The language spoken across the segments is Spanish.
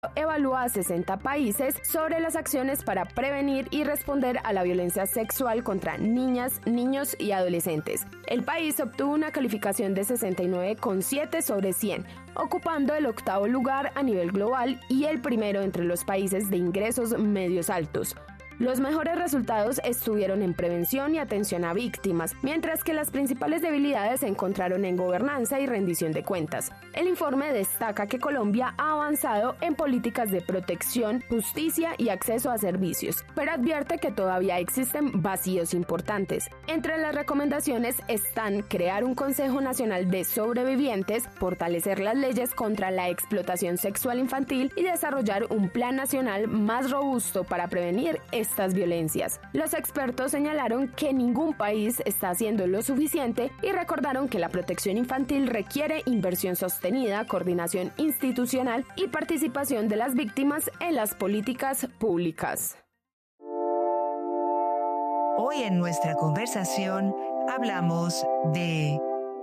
evalúa a 60 países sobre las acciones para prevenir y responder a la violencia sexual contra niñas, niños y adolescentes. El país obtuvo una calificación de 69,7 sobre 100, ocupando el octavo lugar a nivel global y el primero entre los países de ingresos medios altos. Los mejores resultados estuvieron en prevención y atención a víctimas, mientras que las principales debilidades se encontraron en gobernanza y rendición de cuentas. El informe destaca que Colombia ha avanzado en políticas de protección, justicia y acceso a servicios, pero advierte que todavía existen vacíos importantes. Entre las recomendaciones están crear un Consejo Nacional de Sobrevivientes, fortalecer las leyes contra la explotación sexual infantil y desarrollar un plan nacional más robusto para prevenir estas violencias. Los expertos señalaron que ningún país está haciendo lo suficiente y recordaron que la protección infantil requiere inversión sostenida, coordinación institucional y participación de las víctimas en las políticas públicas. Hoy en nuestra conversación hablamos de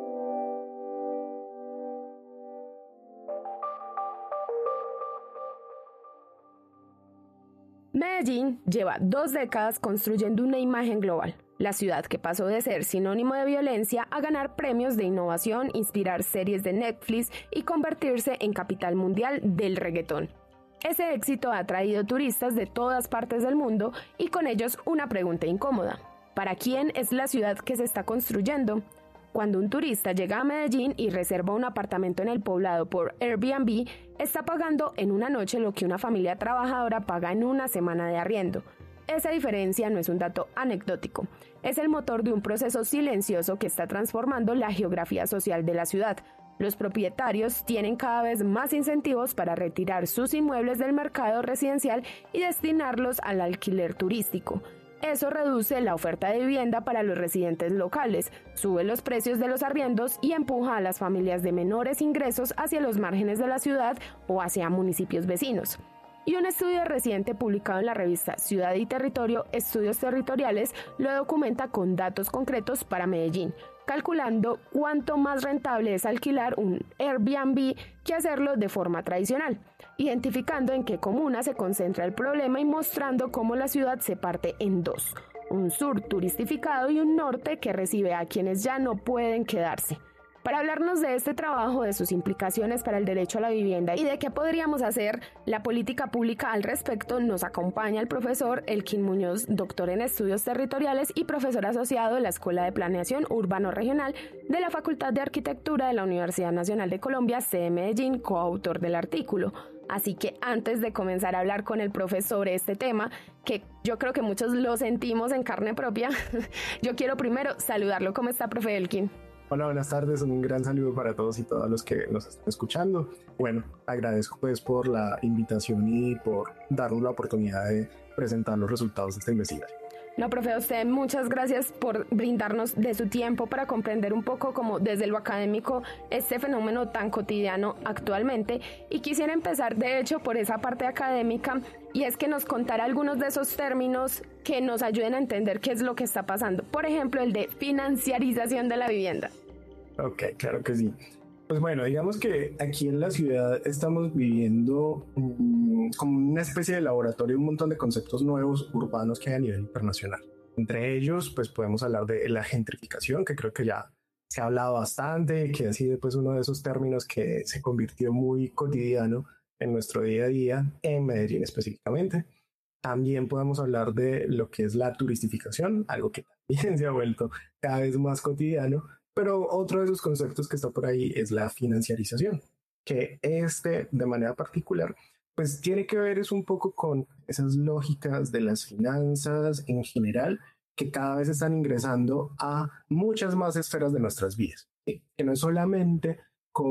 Medellín lleva 2 décadas construyendo una imagen global. La ciudad que pasó de ser sinónimo de violencia a ganar premios de innovación, inspirar series de Netflix y convertirse en capital mundial del reggaetón. Ese éxito ha atraído turistas de todas partes del mundo y con ellos una pregunta incómoda. ¿Para quién es la ciudad que se está construyendo? Cuando un turista llega a Medellín y reserva un apartamento en el poblado por Airbnb, está pagando en una noche lo que una familia trabajadora paga en una semana de arriendo. Esa diferencia no es un dato anecdótico, es el motor de un proceso silencioso que está transformando la geografía social de la ciudad. Los propietarios tienen cada vez más incentivos para retirar sus inmuebles del mercado residencial y destinarlos al alquiler turístico. Eso reduce la oferta de vivienda para los residentes locales, sube los precios de los arriendos y empuja a las familias de menores ingresos hacia los márgenes de la ciudad o hacia municipios vecinos. Y un estudio reciente publicado en la revista Ciudad y Territorio, Estudios Territoriales, lo documenta con datos concretos para Medellín, calculando cuánto más rentable es alquilar un Airbnb que hacerlo de forma tradicional, identificando en qué comuna se concentra el problema y mostrando cómo la ciudad se parte en dos, un sur turistificado y un norte que recibe a quienes ya no pueden quedarse. Para hablarnos de este trabajo, de sus implicaciones para el derecho a la vivienda y de qué podríamos hacer la política pública al respecto, nos acompaña el profesor Elkin Muñoz, doctor en estudios territoriales y profesor asociado de la Escuela de Planeación Urbano Regional de la Facultad de Arquitectura de la Universidad Nacional de Colombia, sede Medellín, coautor del artículo. Así que antes de comenzar a hablar con el profesor este tema, que yo creo que muchos lo sentimos en carne propia, yo quiero primero saludarlo. ¿Cómo está, profe Elkin? Hola, buenas tardes, un gran saludo para todos y todas los que nos están escuchando. Bueno, agradezco pues por la invitación y por darnos la oportunidad de presentar los resultados de esta investigación. No, profe, a usted muchas gracias por brindarnos de su tiempo para comprender un poco como desde lo académico este fenómeno tan cotidiano actualmente. Y quisiera empezar de hecho por esa parte académica, y es que nos contara algunos de esos términos que nos ayuden a entender qué es lo que está pasando. Por ejemplo, el de financiarización de la vivienda. Ok, claro que sí. Pues bueno, digamos que aquí en la ciudad estamos viviendo como una especie de laboratorio, un montón de conceptos nuevos urbanos que hay a nivel internacional. Entre ellos, pues podemos hablar de la gentrificación, que creo que ya se ha hablado bastante, que ha sido pues uno de esos términos que se convirtió muy cotidiano en nuestro día a día, en Medellín específicamente. También podemos hablar de lo que es la turistificación, algo que también se ha vuelto cada vez más cotidiano. Pero otro de esos conceptos que está por ahí es la financiarización, que de manera particular, pues tiene que ver es un poco con esas lógicas de las finanzas en general, que cada vez están ingresando a muchas más esferas de nuestras vidas, ¿sí? Que no es solamente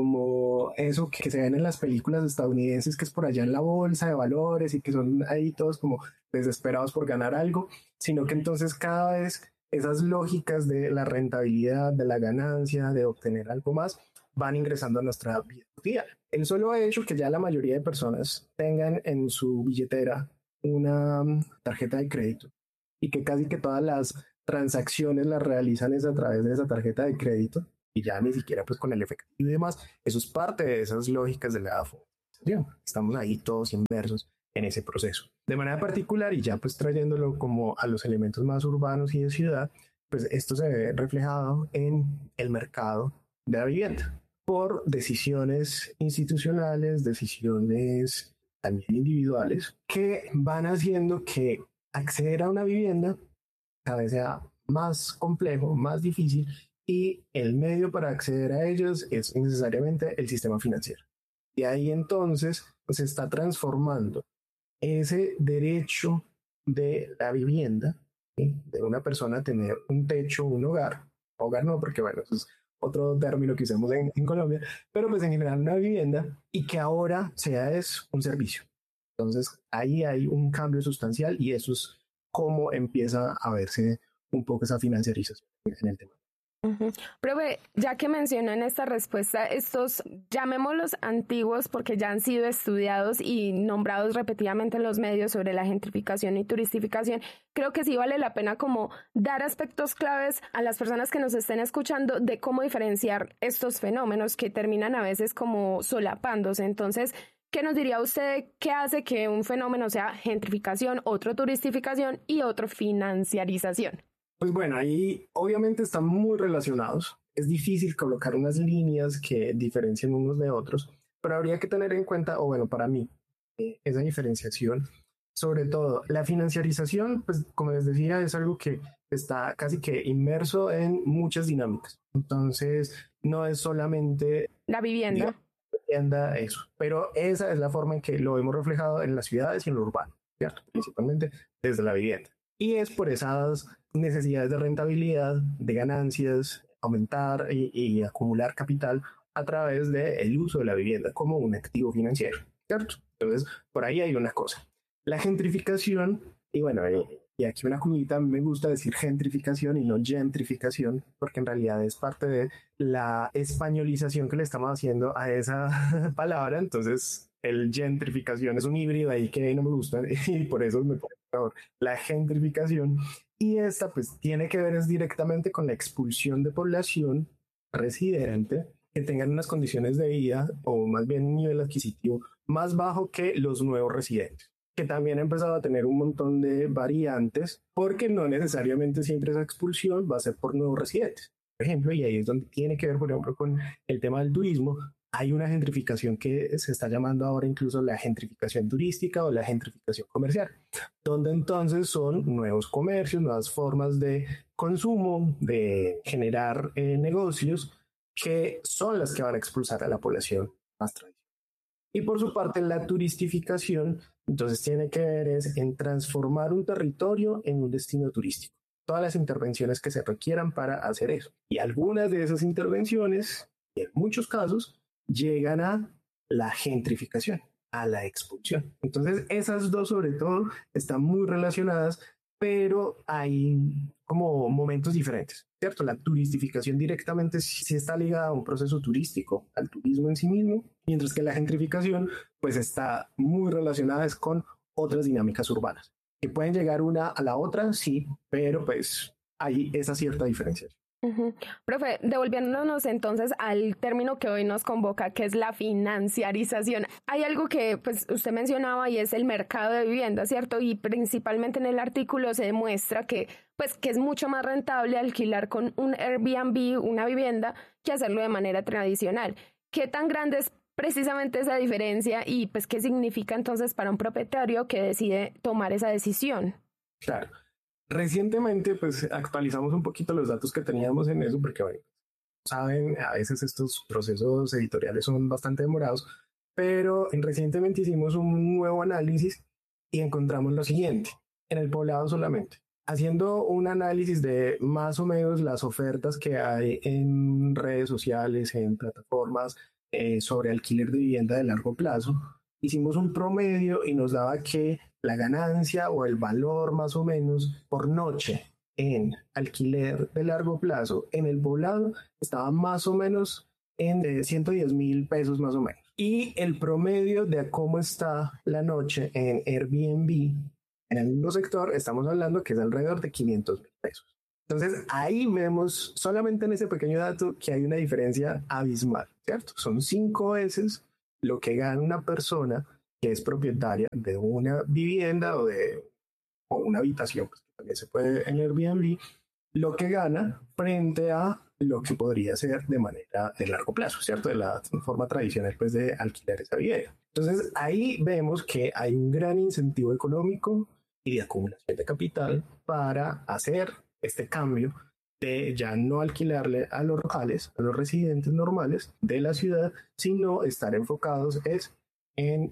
como eso que se ven en las películas estadounidenses, que es por allá en la bolsa de valores y que son ahí todos como desesperados por ganar algo, sino que entonces cada vez esas lógicas de la rentabilidad, de la ganancia, de obtener algo más, van ingresando a nuestra vida cotidiana. El solo hecho que ya la mayoría de personas tengan en su billetera una tarjeta de crédito y que casi que todas las transacciones las realizan es a través de esa tarjeta de crédito y ya ni siquiera pues con el efectivo y demás, eso es parte de esas lógicas de la AFO. financiación. Estamos ahí todos inmersos en ese proceso. De manera particular, y ya pues trayéndolo como a los elementos más urbanos y de ciudad, pues esto se ve reflejado en el mercado de la vivienda por decisiones institucionales, decisiones también individuales, que van haciendo que acceder a una vivienda cada vez sea más complejo, más difícil, y el medio para acceder a ellos es necesariamente el sistema financiero. Y ahí entonces se está transformando ese derecho de la vivienda, ¿sí? De una persona tener un techo, un hogar no, porque bueno, eso es otro término que usamos en Colombia, pero pues en general una vivienda, y que ahora sea es un servicio. Entonces ahí hay un cambio sustancial, y eso es cómo empieza a verse un poco esa financiarización en el tema. Uh-huh. Profe, ya que mencionó en esta respuesta estos, llamémoslos antiguos porque ya han sido estudiados y nombrados repetidamente en los medios sobre la gentrificación y turistificación, creo que sí vale la pena como dar aspectos claves a las personas que nos estén escuchando de cómo diferenciar estos fenómenos que terminan a veces como solapándose. Entonces, ¿qué nos diría usted qué hace que un fenómeno sea gentrificación, otro turistificación y otro financiarización? Pues bueno, ahí obviamente están muy relacionados. Es difícil colocar unas líneas que diferencien unos de otros, pero habría que tener en cuenta, o bueno, para mí, esa diferenciación. Sobre todo, la financiarización, pues como les decía, es algo que está casi que inmerso en muchas dinámicas. Entonces, no es solamente la vivienda. Eso, pero esa es la forma en que lo hemos reflejado en las ciudades y en lo urbano, ¿cierto? Principalmente desde la vivienda. Y es por esas necesidades de rentabilidad, de ganancias, aumentar y acumular capital a través del uso de la vivienda como un activo financiero, ¿cierto? Entonces, por ahí hay una cosa. La gentrificación, y bueno, y aquí una cuñita, me gusta decir gentrificación y no gentrificación, porque en realidad es parte de la españolización que le estamos haciendo a esa palabra. Entonces, el gentrificación es un híbrido ahí que no me gusta y por eso me pone por favor la gentrificación. Y esta pues tiene que ver es directamente con la expulsión de población residente que tengan unas condiciones de vida o más bien un nivel adquisitivo más bajo que los nuevos residentes, que también ha empezado a tener un montón de variantes, porque no necesariamente siempre esa expulsión va a ser por nuevos residentes. Por ejemplo, y ahí es donde tiene que ver, por ejemplo, con el tema del turismo, hay una gentrificación que se está llamando ahora incluso la gentrificación turística o la gentrificación comercial, donde entonces son nuevos comercios, nuevas formas de consumo, de generar negocios, que son las que van a expulsar a la población más tradicional. Y por su parte, la turistificación, entonces tiene que ver es en transformar un territorio en un destino turístico. Todas las intervenciones que se requieran para hacer eso. Y algunas de esas intervenciones, en muchos casos, llegan a la gentrificación, a la expulsión. Entonces, esas dos sobre todo están muy relacionadas, pero hay como momentos diferentes, ¿cierto? La turistificación directamente sí está ligada a un proceso turístico, al turismo en sí mismo, mientras que la gentrificación pues está muy relacionada con otras dinámicas urbanas, que pueden llegar una a la otra, sí, pero pues hay esa cierta diferencia. Uh-huh. Profe, devolviéndonos entonces al término que hoy nos convoca, que es la financiarización. Hay algo que pues usted mencionaba y es el mercado de vivienda, ¿cierto? Y principalmente en el artículo se demuestra que es mucho más rentable alquilar con un Airbnb una vivienda que hacerlo de manera tradicional. ¿Qué tan grande es precisamente esa diferencia y pues qué significa entonces para un propietario que decide tomar esa decisión? Claro. Recientemente, pues actualizamos un poquito los datos que teníamos en eso, porque, bueno, saben, a veces estos procesos editoriales son bastante demorados, pero recientemente hicimos un nuevo análisis y encontramos lo siguiente, en el poblado solamente, haciendo un análisis de más o menos las ofertas que hay en redes sociales, en plataformas sobre alquiler de vivienda de largo plazo. Hicimos un promedio y nos daba que la ganancia o el valor más o menos por noche en alquiler de largo plazo en el poblado estaba más o menos en 110,000 pesos más o menos. Y el promedio de cómo está la noche en Airbnb en el mismo sector, estamos hablando que es alrededor de 500,000 pesos. Entonces ahí vemos solamente en ese pequeño dato que hay una diferencia abismal, ¿cierto? Son 5 veces lo que gana una persona que es propietaria de una vivienda o una habitación, pues, que también se puede en Airbnb, lo que gana frente a lo que podría ser de manera de largo plazo, ¿cierto? De la forma tradicional, pues, de alquilar esa vivienda. Entonces, ahí vemos que hay un gran incentivo económico y de acumulación de capital para hacer este cambio de ya no alquilarle a los locales, a los residentes normales de la ciudad, sino estar enfocados en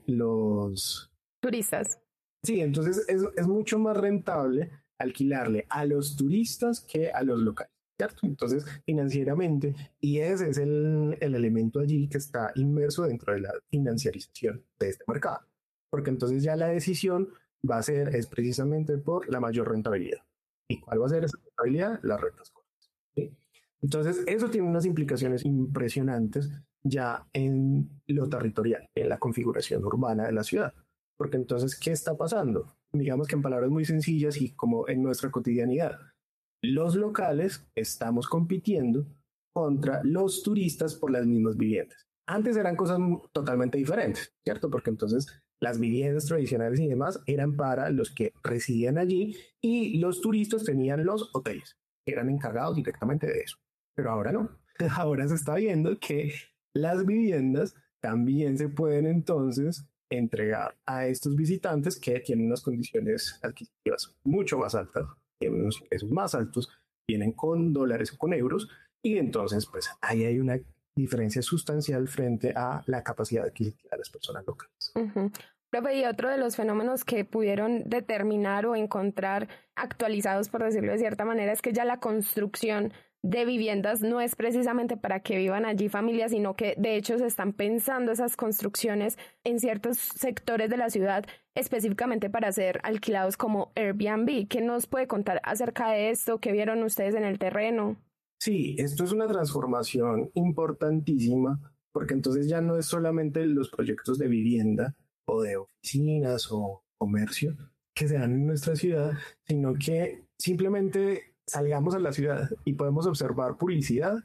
los turistas. Sí, entonces es mucho más rentable alquilarle a los turistas que a los locales, ¿cierto? Entonces, financieramente, y ese es el elemento allí que está inmerso dentro de la financiarización de este mercado, porque entonces ya la decisión va a ser, es precisamente por la mayor rentabilidad. ¿Y cuál va a ser esa rentabilidad? Las rentas cortas, ¿sí? Entonces, eso tiene unas implicaciones impresionantes ya en lo territorial, en la configuración urbana de la ciudad. Porque entonces, ¿qué está pasando? Digamos que en palabras muy sencillas y como en nuestra cotidianidad, los locales estamos compitiendo contra los turistas por las mismas viviendas. Antes eran cosas totalmente diferentes, ¿cierto? Porque entonces las viviendas tradicionales y demás eran para los que residían allí y los turistas tenían los hoteles, que eran encargados directamente de eso. Pero ahora no. Ahora se está viendo que las viviendas también se pueden entonces entregar a estos visitantes que tienen unas condiciones adquisitivas mucho más altas, tienen unos ingresos más altos, vienen con dólares o con euros, y entonces pues ahí hay una diferencia sustancial frente a la capacidad adquisitiva de las personas locales. Uh-huh. Profe, y otro de los fenómenos que pudieron determinar o encontrar actualizados, por decirlo de cierta manera, es que ya la construcción de viviendas no es precisamente para que vivan allí familias, sino que de hecho se están pensando esas construcciones en ciertos sectores de la ciudad específicamente para ser alquilados como Airbnb. ¿Qué nos puede contar acerca de esto? ¿Qué vieron ustedes en el terreno? Sí, esto es una transformación importantísima porque entonces ya no es solamente los proyectos de vivienda o de oficinas o comercio que se dan en nuestra ciudad, sino que simplemente salgamos a la ciudad y podemos observar publicidad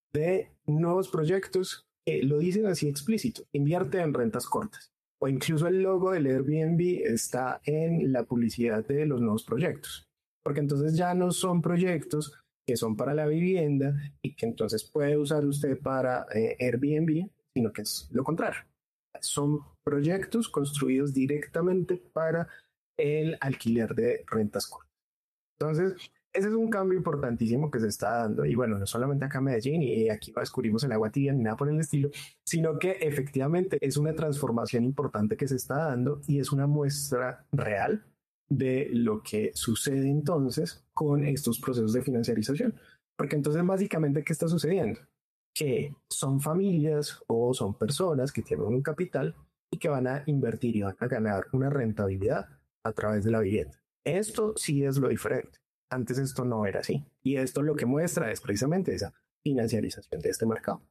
de nuevos proyectos que lo dicen así explícito, invierte en rentas cortas. O incluso el logo del Airbnb está en la publicidad de los nuevos proyectos. Porque entonces ya no son proyectos que son para la vivienda y que entonces puede usar usted para Airbnb, sino que es lo contrario. Son proyectos construidos directamente para el alquiler de rentas cortas. Entonces, ese es un cambio importantísimo que se está dando, y bueno, no solamente acá en Medellín, y aquí no descubrimos el agua tibia ni nada por el estilo, sino que efectivamente es una transformación importante que se está dando y es una muestra real de lo que sucede entonces con estos procesos de financiarización. Porque entonces básicamente, ¿qué está sucediendo? Que son familias o son personas que tienen un capital y que van a invertir y van a ganar una rentabilidad a través de la vivienda. Esto sí es lo diferente. Antes esto no era así. Y esto lo que muestra es precisamente esa financiarización de este mercado.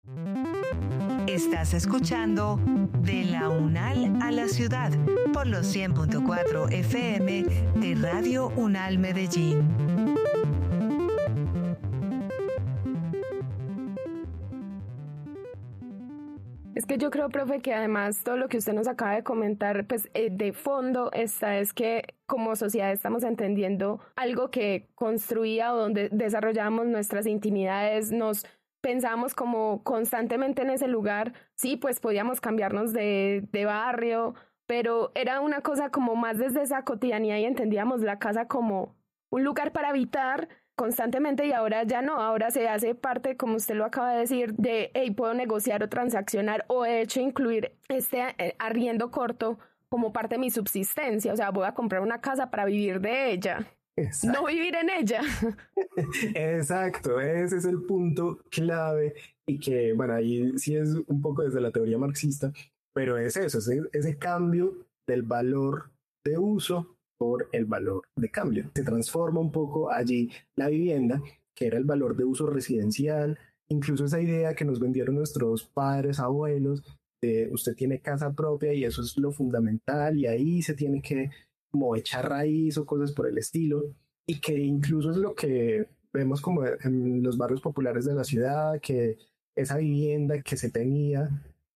Estás escuchando De la UNAL a la Ciudad por los 100.4 FM de Radio UNAL Medellín. Es que yo creo, profe, que además todo lo que usted nos acaba de comentar, pues de fondo está es que como sociedad estamos entendiendo algo que construía o donde desarrollábamos nuestras intimidades, nos pensábamos como constantemente en ese lugar. Sí, pues podíamos cambiarnos de barrio, pero era una cosa como más desde esa cotidianidad y entendíamos la casa como un lugar para habitar constantemente, y ahora ya no, ahora se hace parte, como usted lo acaba de decir, de, hey, puedo negociar o transaccionar, o de hecho incluir este arriendo corto como parte de mi subsistencia. O sea, voy a comprar una casa para vivir de ella. Exacto. No vivir en ella. Exacto, ese es el punto clave, y que, bueno, ahí sí es un poco desde la teoría marxista, pero es eso, ese cambio del valor de uso por el valor de cambio. Se transforma un poco allí la vivienda, que era el valor de uso residencial, incluso esa idea que nos vendieron nuestros padres, abuelos, de usted tiene casa propia y eso es lo fundamental y ahí se tiene que como echar raíz o cosas por el estilo, y que incluso es lo que vemos como en los barrios populares de la ciudad, que esa vivienda que se tenía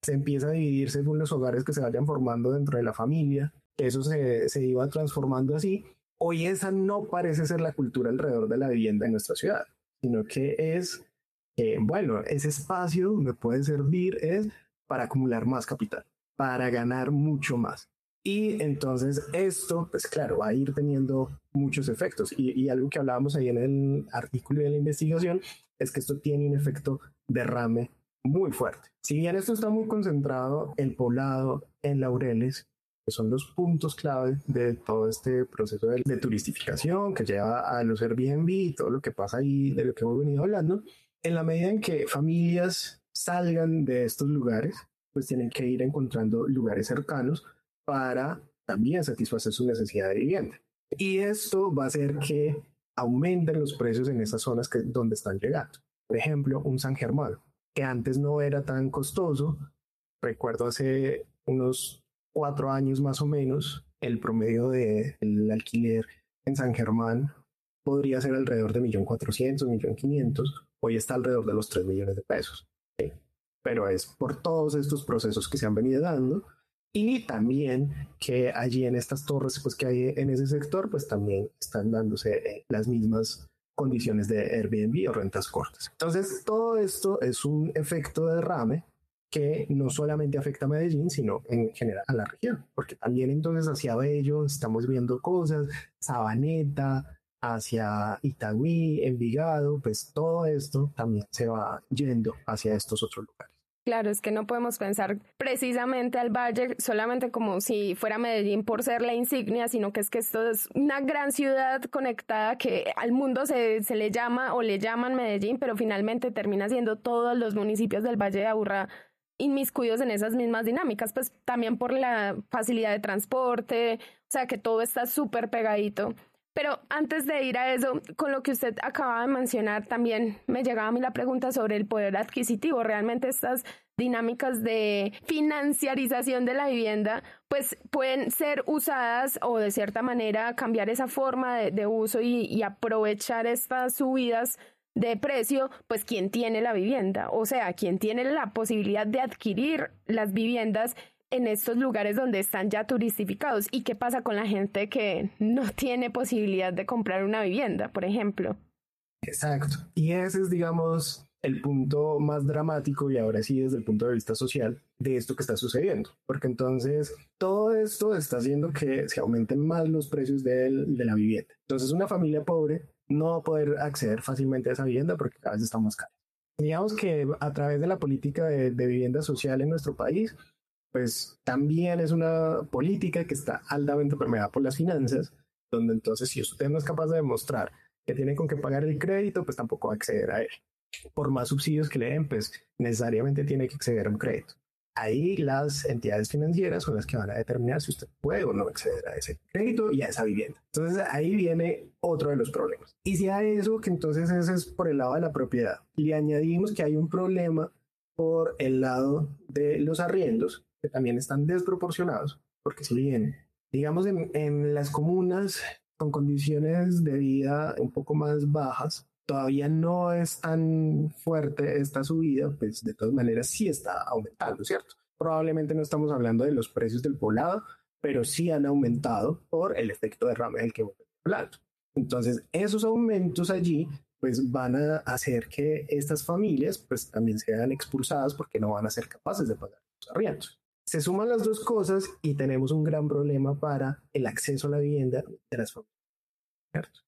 se empieza a dividir según los hogares que se vayan formando dentro de la familia, eso se iba transformando así. Hoy esa no parece ser la cultura alrededor de la vivienda en nuestra ciudad, sino que es, bueno, ese espacio me puede servir es para acumular más capital, para ganar mucho más. Y entonces esto, pues claro, va a ir teniendo muchos efectos. Y algo que hablábamos ahí en el artículo de la investigación es que esto tiene un efecto derrame muy fuerte. Si bien esto está muy concentrado, el poblado en Laureles, que son los puntos clave de todo este proceso de turistificación que lleva a los Airbnb y todo lo que pasa ahí, de lo que hemos venido hablando, en la medida en que familias salgan de estos lugares, pues tienen que ir encontrando lugares cercanos para también satisfacer su necesidad de vivienda. Y esto va a hacer que aumenten los precios en esas zonas donde están llegando. Por ejemplo, un San Germán, que antes no era tan costoso. Recuerdo hace unos 4 años más o menos, el promedio del alquiler en San Germán podría ser alrededor de 1.400.000, 1.500.000. Hoy está alrededor de los 3 millones de pesos. ¿Sí? Pero es por todos estos procesos que se han venido dando. Y también que allí en estas torres pues, que hay en ese sector, pues también están dándose las mismas condiciones de Airbnb o rentas cortas. Entonces, todo esto es un efecto de derrame que no solamente afecta a Medellín, sino en general a la región, porque también entonces hacia Bello estamos viendo cosas, Sabaneta, hacia Itagüí, Envigado, pues todo esto también se va yendo hacia estos otros lugares. Claro, es que no podemos pensar precisamente al Valle solamente como si fuera Medellín por ser la insignia, sino que esto es una gran ciudad conectada que al mundo se le llama o le llaman Medellín, pero finalmente termina siendo todos los municipios del Valle de Aburrá inmiscuidos en esas mismas dinámicas, pues también por la facilidad de transporte, o sea que todo está súper pegadito. Pero antes de ir a eso, con lo que usted acaba de mencionar, también me llegaba a mí la pregunta sobre el poder adquisitivo. Realmente estas dinámicas de financiarización de la vivienda, pues pueden ser usadas o de cierta manera cambiar esa forma de uso y aprovechar estas subidas de precio, pues quien tiene la vivienda, o sea, quien tiene la posibilidad de adquirir las viviendas en estos lugares donde están ya turistificados. ¿Y qué pasa con la gente que no tiene posibilidad de comprar una vivienda, por ejemplo? Exacto. Y ese es, digamos, el punto más dramático y ahora sí desde el punto de vista social de esto que está sucediendo. Porque entonces todo esto está haciendo que se aumenten más los precios de la vivienda. Entonces una familia pobre no va a poder acceder fácilmente a esa vivienda porque cada vez está más cara. Digamos que a través de la política de vivienda social en nuestro país, pues también es una política que está altamente permeada por las finanzas, donde entonces si usted no es capaz de demostrar que tiene con qué pagar el crédito, pues tampoco va a acceder a él. Por más subsidios que le den, pues necesariamente tiene que acceder a un crédito. Ahí las entidades financieras son las que van a determinar si usted puede o no acceder a ese crédito y a esa vivienda. Entonces ahí viene otro de los problemas. Y si a eso, que entonces ese es por el lado de la propiedad, le añadimos que hay un problema por el lado de los arriendos, que también están desproporcionados, porque si bien, digamos, en las comunas con condiciones de vida un poco más bajas, todavía no es tan fuerte esta subida, pues de todas maneras sí está aumentando, ¿cierto? Probablemente no estamos hablando de los precios del poblado, pero sí han aumentado por el efecto derrame del que voy hablando. Entonces, esos aumentos allí pues van a hacer que estas familias pues también sean expulsadas porque no van a ser capaces de pagar los arriendos. Se suman las dos cosas y tenemos un gran problema para el acceso a la vivienda de las familias, ¿cierto?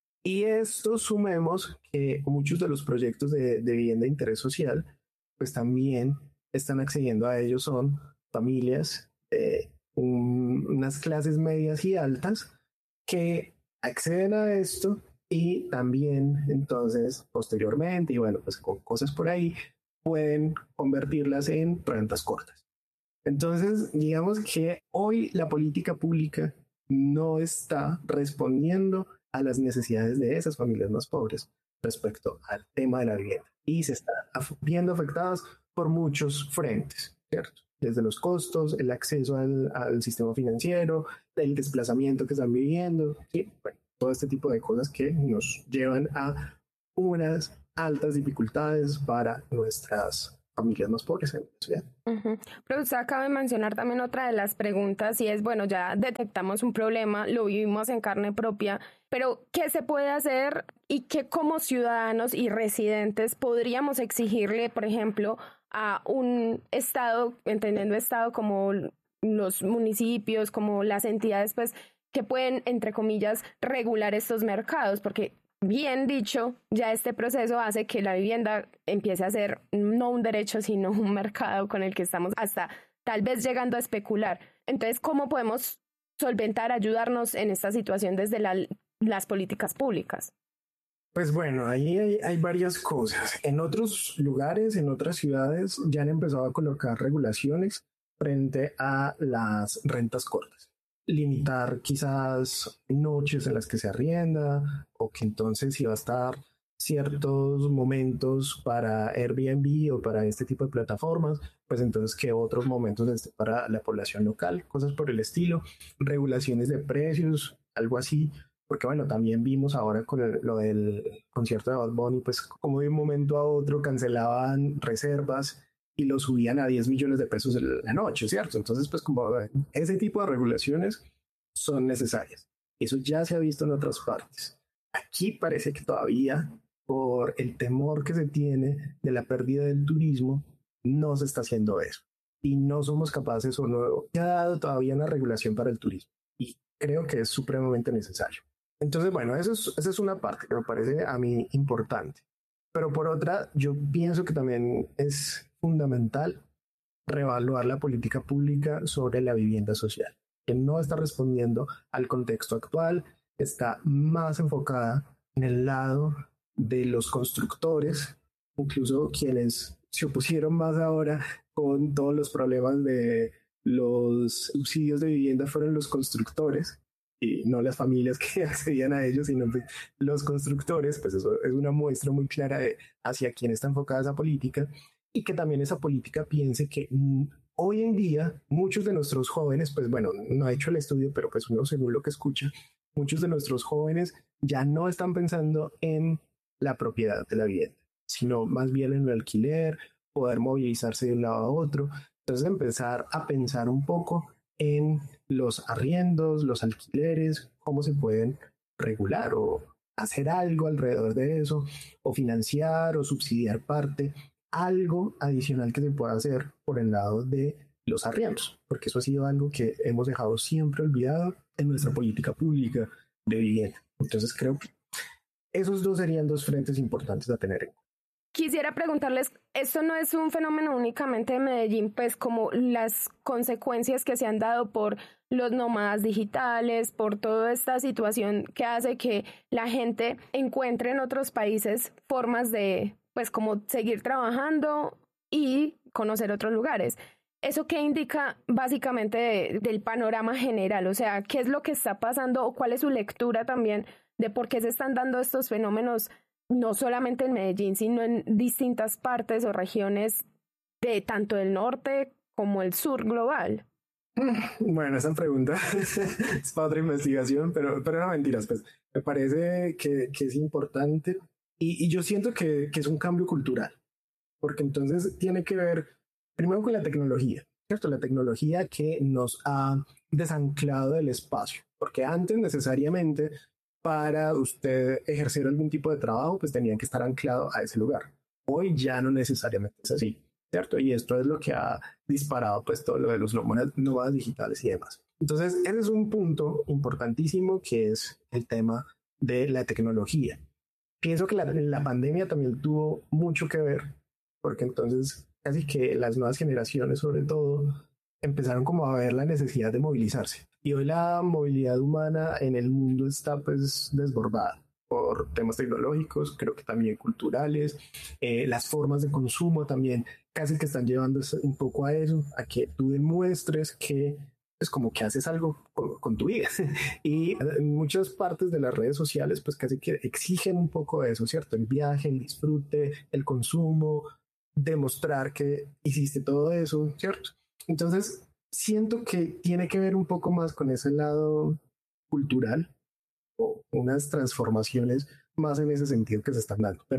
Y esto sumemos que muchos de los proyectos de vivienda de interés social pues también están accediendo a ellos, son familias de unas clases medias y altas que acceden a esto y también entonces posteriormente y bueno pues con cosas por ahí pueden convertirlas en rentas cortas. Entonces digamos que hoy la política pública no está respondiendo a las necesidades de esas familias más pobres respecto al tema de la vivienda y se están viendo afectadas por muchos frentes, ¿cierto? Desde los costos, el acceso al sistema financiero, el desplazamiento que están viviendo, ¿sí? Bueno, todo este tipo de cosas que nos llevan a unas altas dificultades para nuestras familias más pobres en la ciudad. Pero usted acaba de mencionar también otra de las preguntas y es, bueno, ya detectamos un problema, lo vivimos en carne propia, pero ¿qué se puede hacer y qué como ciudadanos y residentes podríamos exigirle, por ejemplo, a un estado, entendiendo estado como los municipios, como las entidades, pues, que pueden, entre comillas, regular estos mercados? Porque bien dicho, ya este proceso hace que la vivienda empiece a ser no un derecho, sino un mercado con el que estamos hasta tal vez llegando a especular. Entonces, ¿cómo podemos solventar, ayudarnos en esta situación desde las políticas públicas? Pues bueno, ahí hay varias cosas. En otros lugares, en otras ciudades, ya han empezado a colocar regulaciones frente a las rentas cortas. Limitar quizás noches en las que se arrienda, o que entonces si va a estar ciertos momentos para Airbnb o para este tipo de plataformas, pues entonces que otros momentos esté para la población local, cosas por el estilo, regulaciones de precios, algo así, porque bueno, también vimos ahora con lo del concierto de Bad Bunny, pues como de un momento a otro cancelaban reservas y lo subían a 10 millones de pesos en la noche, ¿cierto? Entonces, pues como ese tipo de regulaciones son necesarias. Eso ya se ha visto en otras partes. Aquí parece que todavía, por el temor que se tiene de la pérdida del turismo, no se está haciendo eso. Y no somos capaces o no se ha dado todavía una regulación para el turismo. Y creo que es supremamente necesario. Entonces, bueno, esa es una parte que me parece a mí importante. Pero por otra, yo pienso que también es fundamental reevaluar la política pública sobre la vivienda social, que no está respondiendo al contexto actual, está más enfocada en el lado de los constructores, incluso quienes se opusieron más ahora con todos los problemas de los subsidios de vivienda fueron los constructores y no las familias que accedían a ellos, sino los constructores. Pues eso es una muestra muy clara de hacia quién está enfocada esa política, y que también esa política piense que hoy en día muchos de nuestros jóvenes, pues bueno, no ha hecho el estudio, pero pues uno según lo que escucha, muchos de nuestros jóvenes ya no están pensando en la propiedad de la vivienda, sino más bien en el alquiler, poder movilizarse de un lado a otro. Entonces empezar a pensar un poco en los arriendos, los alquileres, cómo se pueden regular o hacer algo alrededor de eso, o financiar o subsidiar parte, algo adicional que se pueda hacer por el lado de los arriendos, porque eso ha sido algo que hemos dejado siempre olvidado en nuestra política pública de vivienda. Entonces creo que esos dos serían dos frentes importantes a tener en cuenta. Quisiera preguntarles, esto no es un fenómeno únicamente de Medellín, pues como las consecuencias que se han dado por los nómadas digitales, por toda esta situación que hace que la gente encuentre en otros países formas de, pues como seguir trabajando y conocer otros lugares. ¿Eso qué indica básicamente del panorama general? O sea, ¿qué es lo que está pasando o cuál es su lectura también de por qué se están dando estos fenómenos no solamente en Medellín, sino en distintas partes o regiones de tanto el norte como el sur global? Bueno, esa pregunta es para otra investigación, pero no, mentiras, pues me parece que es importante y yo siento que es un cambio cultural, porque entonces tiene que ver primero con la tecnología, ¿cierto? La tecnología que nos ha desanclado del espacio, porque antes necesariamente para usted ejercer algún tipo de trabajo, pues tenía que estar anclado a ese lugar. Hoy ya no necesariamente es así, ¿cierto? Y esto es lo que ha disparado pues todo lo de los nómadas digitales y demás. Entonces, ese es un punto importantísimo que es el tema de la tecnología. Pienso que la pandemia también tuvo mucho que ver, porque entonces casi que las nuevas generaciones sobre todo empezaron como a ver la necesidad de movilizarse. Y hoy la movilidad humana en el mundo está pues desbordada por temas tecnológicos, creo que también culturales, las formas de consumo también casi que están llevando un poco a eso, a que tú demuestres que es como que haces algo con tu vida. Y en muchas partes de las redes sociales pues casi que exigen un poco de eso, ¿cierto? El viaje, el disfrute, el consumo, demostrar que hiciste todo eso, ¿cierto? Entonces, siento que tiene que ver un poco más con ese lado cultural o unas transformaciones más en ese sentido que se están dando. Pero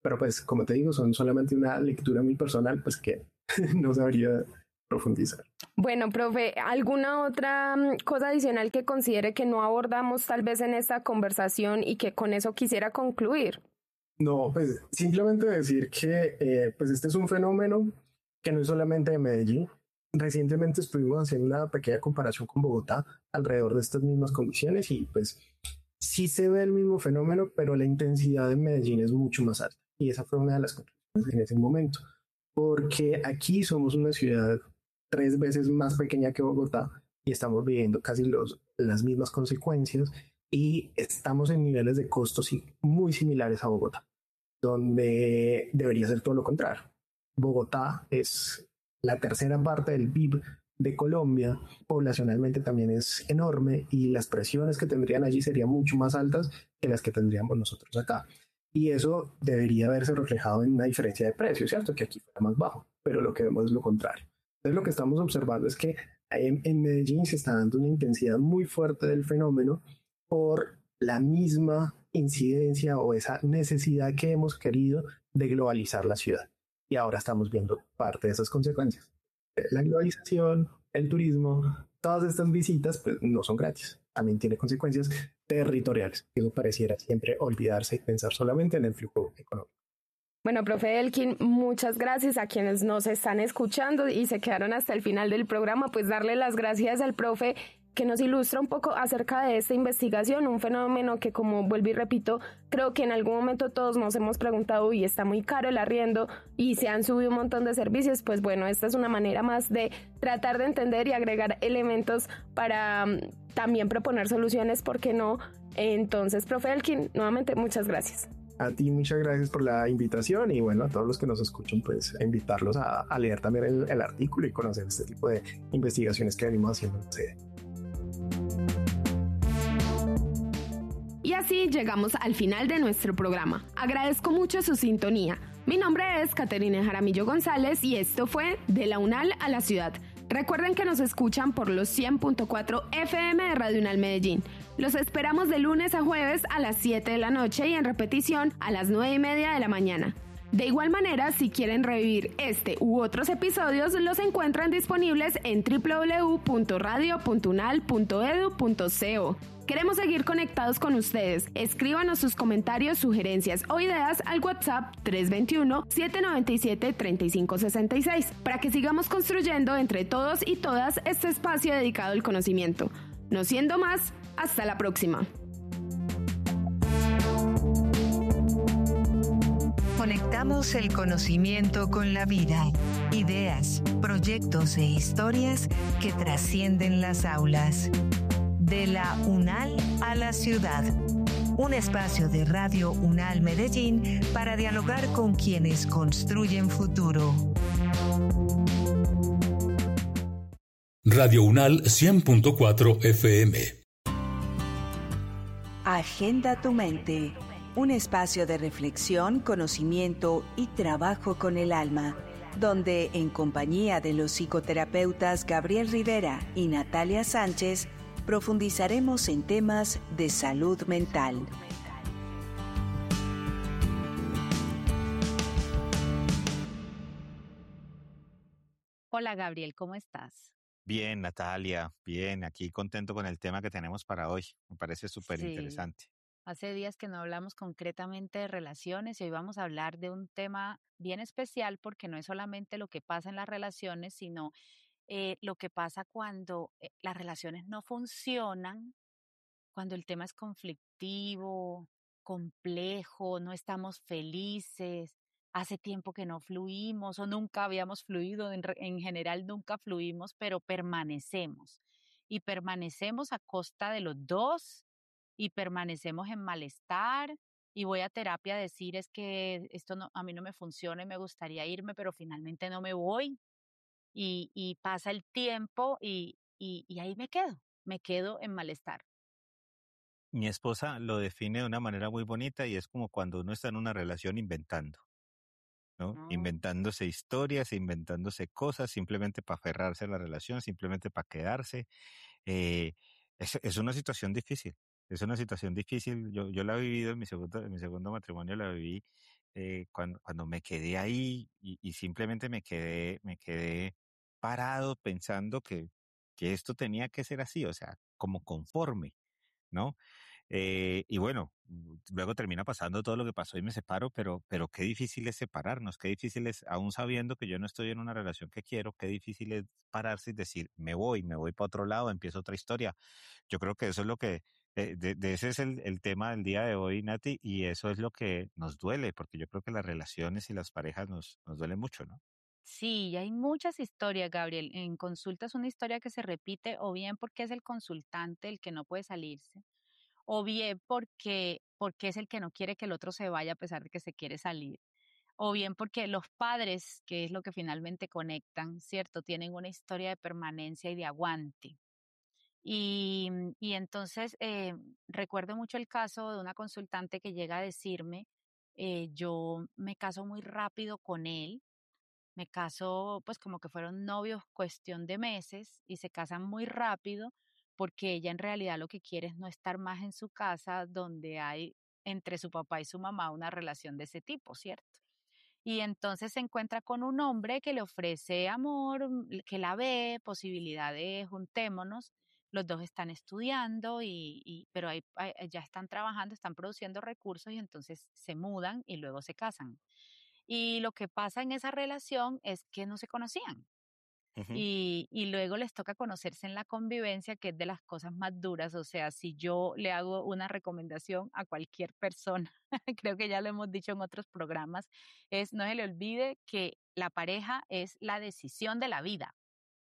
Pero pues, como te digo, son solamente una lectura muy personal, pues que no sabría profundizar. Bueno, profe, ¿alguna otra cosa adicional que considere que no abordamos tal vez en esta conversación y que con eso quisiera concluir? No, pues simplemente decir que pues este es un fenómeno que no es solamente de Medellín. Recientemente estuvimos haciendo una pequeña comparación con Bogotá alrededor de estas mismas condiciones y pues sí se ve el mismo fenómeno, pero la intensidad en Medellín es mucho más alta. Y esa fue una de las conclusiones en ese momento, porque aquí somos una ciudad 3 veces más pequeña que Bogotá y estamos viviendo casi las mismas consecuencias y estamos en niveles de costos muy similares a Bogotá, donde debería ser todo lo contrario. Bogotá es la tercera parte del PIB de Colombia, poblacionalmente también es enorme y las presiones que tendrían allí serían mucho más altas que las que tendríamos nosotros acá. Y eso debería verse reflejado en una diferencia de precios, ¿cierto? Que aquí fuera más bajo, pero lo que vemos es lo contrario. Entonces lo que estamos observando es que en Medellín se está dando una intensidad muy fuerte del fenómeno por la misma incidencia o esa necesidad que hemos querido de globalizar la ciudad. Y ahora estamos viendo parte de esas consecuencias. La globalización, el turismo, todas estas visitas pues, no son gratis. También tiene consecuencias territoriales. Eso pareciera siempre olvidarse y pensar solamente en el flujo económico. Bueno, profe Elkin, muchas gracias a quienes nos están escuchando y se quedaron hasta el final del programa, pues darle las gracias al profe que nos ilustra un poco acerca de esta investigación, un fenómeno que, como vuelvo y repito, creo que en algún momento todos nos hemos preguntado, uy, está muy caro el arriendo y se han subido un montón de servicios, pues bueno, esta es una manera más de tratar de entender y agregar elementos para también proponer soluciones, ¿por qué no? Entonces, profe Elkin, nuevamente muchas gracias. A ti muchas gracias por la invitación y bueno, a todos los que nos escuchan, pues a invitarlos a leer también el artículo y conocer este tipo de investigaciones que venimos haciendo en sede. Y así llegamos al final de nuestro programa. Agradezco mucho su sintonía. Mi nombre es Caterina Jaramillo González y esto fue De la UNAL a la Ciudad. Recuerden que nos escuchan por los 100.4 FM de Radio UNAL Medellín. Los esperamos de lunes a jueves a las 7 de la noche y en repetición a las 9:30 de la mañana. De igual manera, si quieren revivir este u otros episodios, los encuentran disponibles en www.radio.unal.edu.co. Queremos seguir conectados con ustedes. Escríbanos sus comentarios, sugerencias o ideas al WhatsApp 321-797-3566 para que sigamos construyendo entre todos y todas este espacio dedicado al conocimiento. No siendo más, hasta la próxima. Conectamos el conocimiento con la vida, ideas, proyectos e historias que trascienden las aulas. De la UNAL a la ciudad. Un espacio de Radio UNAL Medellín para dialogar con quienes construyen futuro. Radio UNAL 100.4 FM. Agenda tu mente. Un espacio de reflexión, conocimiento y trabajo con el alma, donde en compañía de los psicoterapeutas Gabriel Rivera y Natalia Sánchez profundizaremos en temas de salud mental. Hola Gabriel, ¿cómo estás? Bien, Natalia, bien, aquí contento con el tema que tenemos para hoy. Me parece súper interesante. Hace días que no hablamos concretamente de relaciones y hoy vamos a hablar de un tema bien especial porque no es solamente lo que pasa en las relaciones, sino lo que pasa cuando las relaciones no funcionan, cuando el tema es conflictivo, complejo, no estamos felices, hace tiempo que no fluimos o nunca habíamos fluido, en general nunca fluimos, pero permanecemos. Y permanecemos a costa de los dos y permanecemos en malestar y voy a terapia a decir es que esto no, a mí no me funciona y me gustaría irme, pero finalmente no me voy y pasa el tiempo y ahí me quedo en malestar. Mi esposa lo define de una manera muy bonita y es como cuando uno está en una relación inventando, ¿no? Inventándose historias, inventándose cosas simplemente para aferrarse a la relación, simplemente para quedarse. Es una situación difícil. Es una situación difícil. Yo la he vivido en mi segundo matrimonio, la viví cuando me quedé ahí y simplemente me quedé parado pensando que esto tenía que ser así, o sea, como conforme, ¿no? Y bueno, luego termina pasando todo lo que pasó y me separo, pero qué difícil es separarnos, qué difícil es, aún sabiendo que yo no estoy en una relación que quiero, qué difícil es pararse y decir, me voy para otro lado, empiezo otra historia. Yo creo que eso es lo que, de ese es el tema del día de hoy, Nati, y eso es lo que nos duele, porque yo creo que las relaciones y las parejas nos duelen mucho, ¿no? Sí, y hay muchas historias, Gabriel. En consulta es una historia que se repite o bien porque es el consultante el que no puede salirse, o bien porque es el que no quiere que el otro se vaya a pesar de que se quiere salir, o bien porque los padres, que es lo que finalmente conectan, ¿cierto? Tienen una historia de permanencia y de aguante. Y entonces recuerdo mucho el caso de una consultante que llega a decirme, yo me caso muy rápido con él, me caso pues como que fueron novios cuestión de meses y se casan muy rápido porque ella en realidad lo que quiere es no estar más en su casa donde hay entre su papá y su mamá una relación de ese tipo, ¿cierto? Y entonces se encuentra con un hombre que le ofrece amor, que la ve, posibilidad de juntémonos. Los dos están estudiando, pero ya están trabajando, están produciendo recursos y entonces se mudan y luego se casan. Y lo que pasa en esa relación es que no se conocían. Ujú. Y luego les toca conocerse en la convivencia, que es de las cosas más duras. O sea, si yo le hago una recomendación a cualquier persona, creo que ya lo hemos dicho en otros programas, es no se le olvide que la pareja es la decisión de la vida.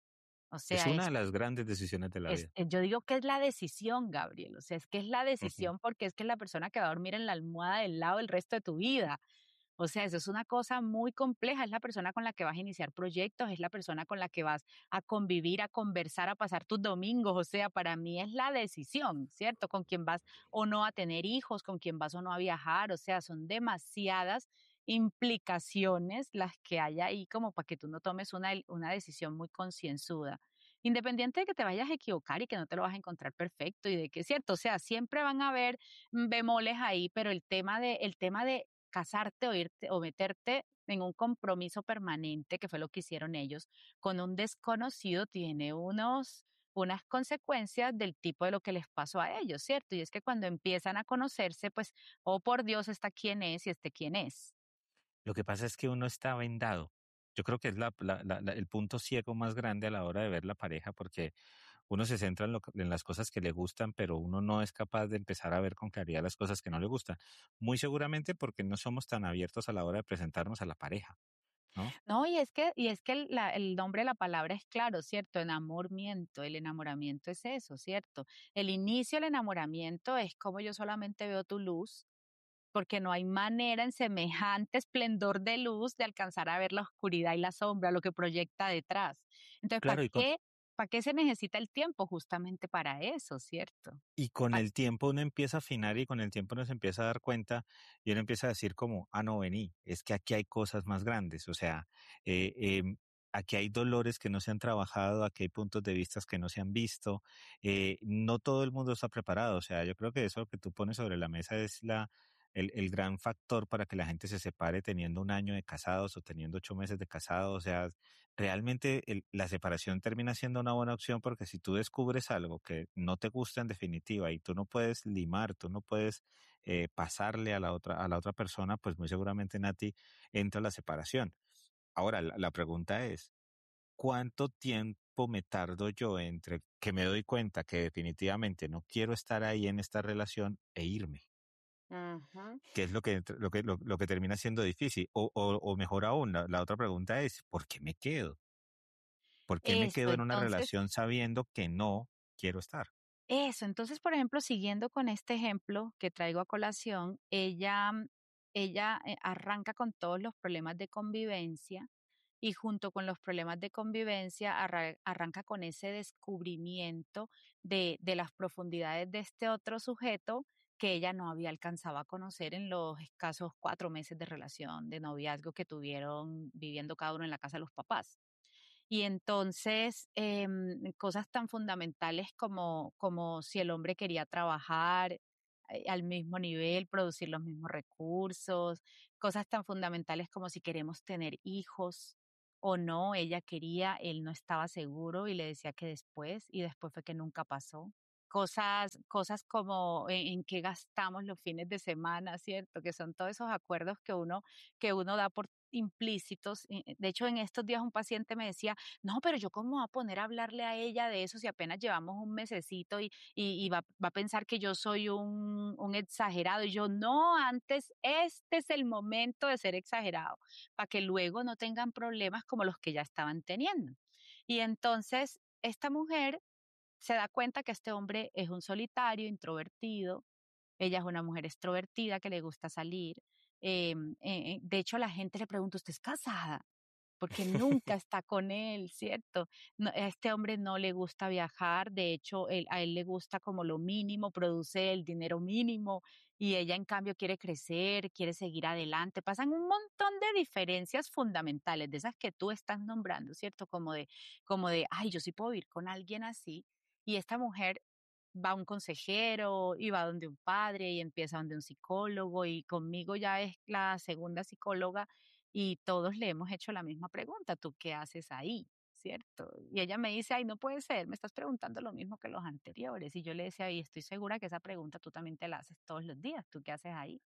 O Es sea, una de las grandes decisiones de la vida. yo digo que es la decisión, Gabriel. O sea, es que es la Ujú. decisión porque es que es la persona que va a dormir en la almohada del lado el resto de tu vida. O sea, eso es una cosa muy compleja, es la persona con la que vas a iniciar proyectos, es la persona con la que vas a convivir, a conversar, a pasar tus domingos. O sea, para mí es la decisión, ¿cierto? Con quién vas o no a tener hijos, con quién vas o no a viajar. O sea, son demasiadas implicaciones las que hay ahí como para que tú no tomes una decisión muy concienzuda. Independiente de que te vayas a equivocar y que no te lo vas a encontrar perfecto y de que es cierto, o sea, siempre van a haber bemoles ahí, pero el tema de casarte o irte o meterte en un compromiso permanente, que fue lo que hicieron ellos, con un desconocido, tiene unas consecuencias del tipo de lo que les pasó a ellos, ¿cierto? Y es que cuando empiezan a conocerse, pues, oh por Dios, está quién es y este quién es. Lo que pasa es que uno está vendado. Yo creo que es el punto ciego más grande a la hora de ver la pareja, porque uno se centra en las cosas que le gustan, pero uno no es capaz de empezar a ver con claridad las cosas que no le gustan. Muy seguramente porque no somos tan abiertos a la hora de presentarnos a la pareja, ¿no? No, y es que el nombre de la palabra es claro, ¿cierto? Enamoramiento. El enamoramiento es eso, ¿cierto? El inicio del enamoramiento es como yo solamente veo tu luz, porque no hay manera en semejante esplendor de luz de alcanzar a ver la oscuridad y la sombra, lo que proyecta detrás. Entonces, ¿para Claro, qué, para qué se necesita el tiempo? Justamente para eso, ¿cierto? y con Pa- el tiempo uno empieza a afinar y con el tiempo uno se empieza a dar cuenta y uno empieza a decir como, ah, no, vení, es que aquí hay cosas más grandes, o sea, eh, em, aquí hay dolores que no se han trabajado, aquí hay puntos de vista que no se han visto, no todo el mundo está preparado, o sea, yo creo que eso que tú pones sobre la mesa es el gran factor para que la gente se separe teniendo un año de casados o teniendo 8 meses de casados, o sea, realmente la separación termina siendo una buena opción porque si tú descubres algo que no te gusta en definitiva y tú no puedes limar, tú no puedes pasarle a la otra persona, pues muy seguramente, Nati, entra la separación. Ahora, la pregunta es, ¿cuánto tiempo me tardo yo entre que me doy cuenta que definitivamente no quiero estar ahí en esta relación e irme? Ujú. Que es lo que termina siendo difícil. O mejor aún, la otra pregunta es, ¿por qué me quedo? ¿Por qué me Eso, quedo en una entonces, relación sabiendo que no quiero estar? entonces, por ejemplo, siguiendo con este ejemplo que traigo a colación, ella arranca con todos los problemas de convivencia y junto con los problemas de convivencia arranca con ese descubrimiento de las profundidades de este otro sujeto que ella no había alcanzado a conocer en los escasos 4 meses de relación, de noviazgo que tuvieron viviendo cada uno en la casa de los papás. Y entonces, cosas tan fundamentales como si el hombre quería trabajar, al mismo nivel, producir los mismos recursos, cosas tan fundamentales como si queremos tener hijos o no. Ella quería, él no estaba seguro y le decía que después, y después fue que nunca pasó. Cosas como en qué gastamos los fines de semana, ¿cierto? Que son todos esos acuerdos que uno da por implícitos. De hecho, en estos días un paciente me decía, no, pero yo cómo voy a poner a hablarle a ella de eso si apenas llevamos un mesecito y va a pensar que yo soy un exagerado. Y yo, no, antes, este es el momento de ser exagerado, para que luego no tengan problemas como los que ya estaban teniendo. Y entonces, esta mujer se da cuenta que este hombre es un solitario, introvertido. Ella es una mujer extrovertida que le gusta salir. De hecho, la gente le pregunta, ¿usted es casada? Porque nunca está con él, ¿cierto? No, a este hombre no le gusta viajar, de hecho, a él le gusta como lo mínimo, produce el dinero mínimo, y ella en cambio quiere crecer, quiere seguir adelante. Pasan un montón de diferencias fundamentales, de esas que tú estás nombrando, ¿cierto? Como de, ay, yo sí puedo vivir con alguien así, y esta mujer va a un consejero y va donde un padre y empieza donde un psicólogo, y conmigo ya es la segunda psicóloga y todos le hemos hecho la misma pregunta, ¿tú qué haces ahí? ¿Cierto? Y ella me dice, ay, no puede ser, me estás preguntando lo mismo que los anteriores. Y yo le decía, y estoy segura que esa pregunta tú también te la haces todos los días, ¿tú qué haces ahí?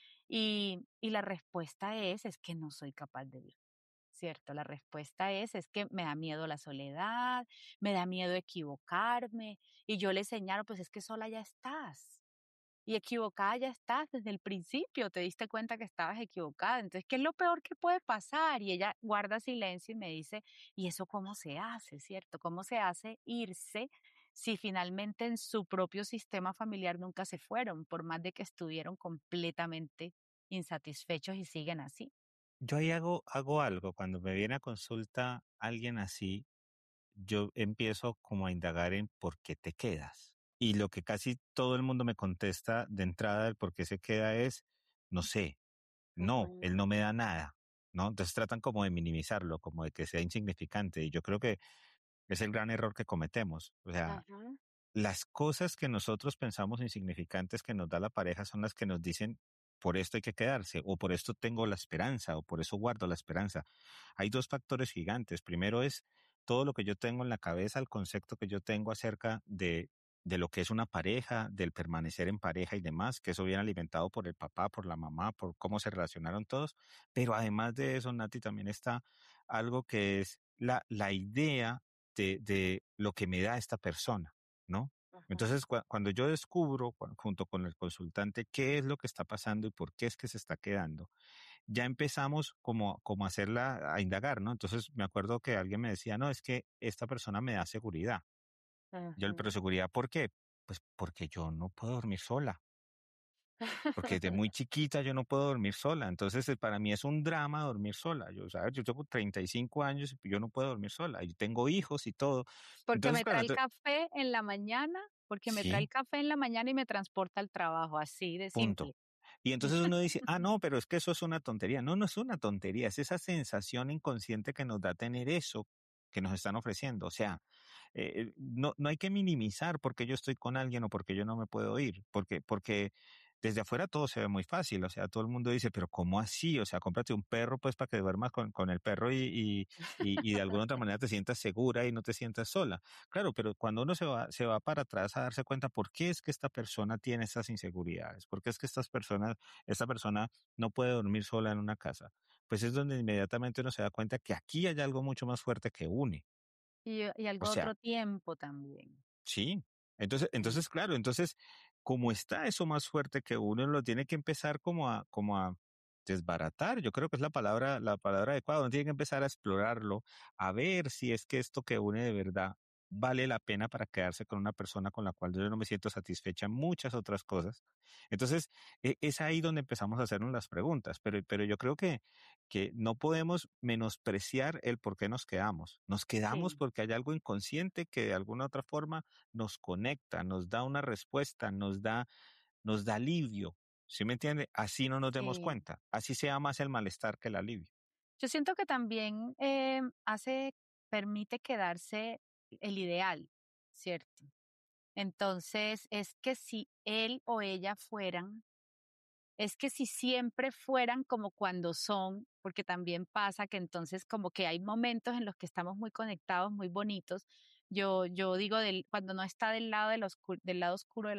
Y la respuesta es que no soy capaz de vivir. ¿Cierto? La respuesta es que me da miedo la soledad, me da miedo equivocarme, y yo le señalo, pues es que sola ya estás. Y equivocada ya estás desde el principio, te diste cuenta que estabas equivocada. Entonces, ¿qué es lo peor que puede pasar? Y ella guarda silencio y me dice, ¿y eso cómo se hace, cierto? ¿Cómo se hace irse si finalmente en su propio sistema familiar nunca se fueron, por más de que estuvieron completamente insatisfechos y siguen así? Yo ahí hago algo. Cuando me viene a consulta alguien así, yo empiezo como a indagar en por qué te quedas. Y lo que casi todo el mundo me contesta de entrada del por qué se queda es, no sé, no, él no me da nada, ¿no? Entonces tratan como de minimizarlo, como de que sea insignificante. Y yo creo que es el gran error que cometemos. O sea, Ajá. las cosas que nosotros pensamos insignificantes que nos da la pareja son las que nos dicen, por esto hay que quedarse, o por esto tengo la esperanza, o por eso guardo la esperanza. Hay dos factores gigantes. Primero es todo lo que yo tengo en la cabeza, el concepto que yo tengo acerca de lo que es una pareja, del permanecer en pareja y demás, que eso viene alimentado por el papá, por la mamá, por cómo se relacionaron todos. Pero además de eso, Nati, también está algo que es la idea de lo que me da esta persona, ¿no? Entonces, cuando yo descubro, junto con el consultante, qué es lo que está pasando y por qué es que se está quedando, ya empezamos como a hacerla, a indagar, ¿no? Entonces, me acuerdo que alguien me decía, no, es que esta persona me da seguridad. Yo, pero seguridad, ¿por qué? Pues porque yo no puedo dormir sola. Porque desde muy chiquita yo no puedo dormir sola. Entonces, para mí es un drama dormir sola. Yo, ¿sabes? Yo tengo 35 años y yo no puedo dormir sola. Yo tengo hijos y todo. Porque Entonces, me claro, trae el café en la mañana, porque me trae el sí, café en la mañana y me transporta al trabajo, así de punto. simple. Y entonces uno dice, ah, no, pero es que eso es una tontería. No, no es una tontería, es esa sensación inconsciente que nos da tener eso que nos están ofreciendo. O sea, no hay que minimizar porque yo estoy con alguien o porque yo no me puedo ir, porque desde afuera todo se ve muy fácil. O sea, todo el mundo dice, pero ¿cómo así? O sea, cómprate un perro pues para que duermas con el perro y de alguna otra manera te sientas segura y no te sientas sola. Claro, pero cuando uno se va para atrás a darse cuenta por qué es que esta persona tiene esas inseguridades, por qué es que esta persona no puede dormir sola en una casa, pues es donde inmediatamente uno se da cuenta que aquí hay algo mucho más fuerte que une. Y O algo a sea, otro tiempo también. sí. Entonces, Sí, entonces, claro, entonces, como está eso más fuerte que uno, lo tiene que empezar como a desbaratar. Yo creo que es la palabra adecuada. Uno tiene que empezar a explorarlo, a ver si es que esto que une de verdad vale la pena para quedarse con una persona con la cual yo no me siento satisfecha en muchas otras cosas. Entonces, es ahí donde empezamos a hacernos las preguntas. Pero yo creo que no podemos menospreciar el por qué nos quedamos. Nos quedamos sí, porque hay algo inconsciente que de alguna otra forma nos conecta, nos da una respuesta, nos da alivio. ¿Sí me entiende? Así no nos demos sí. cuenta. Así sea más el malestar que el alivio. Yo siento que también permite quedarse el ideal, ¿cierto? Entonces, es que si él o ella fueran, es que si siempre fueran como cuando son, porque también pasa que entonces como que hay momentos en los que estamos muy conectados, muy bonitos. Yo digo, cuando no está del lado, del lado oscuro de